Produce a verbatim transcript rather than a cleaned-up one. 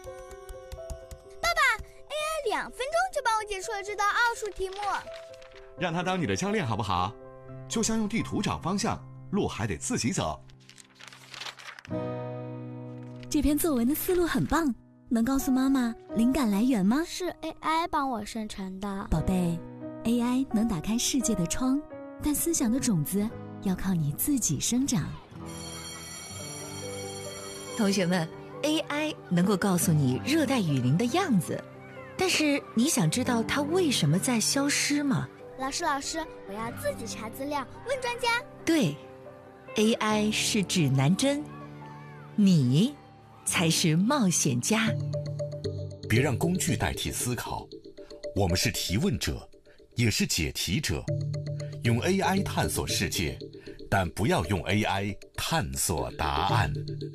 爸爸 ，A I 两分钟就帮我解出了这道奥数题目。 让他当你的教练好不好？就像用地图找方向，路还得自己走。 这篇作文的思路很棒，能告诉妈妈灵感来源吗？ 是 A I 帮我生成的。 宝贝 ，A I 能打开世界的窗，但思想的种子要靠你自己生长。 同学们 ，A I 能够告诉你热带雨林的样子，但是你想知道它为什么在消失吗？ 老师，老师，我要自己查资料，问专家。 对 ，A I 是指南针，你才是冒险家。 别让工具代替思考，我们是提问者，也是解题者。用 A I 探索世界，但不要用 A I 探索答案。